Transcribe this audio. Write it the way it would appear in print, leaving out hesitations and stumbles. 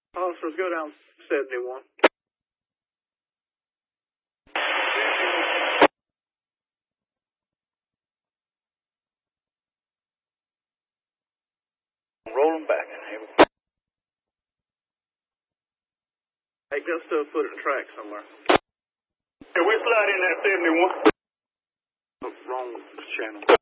Officers, go down 71. Rolling back. Hey, let's do a foot in the track somewhere. Hey, we slide in that 71. Oh, wrong channel.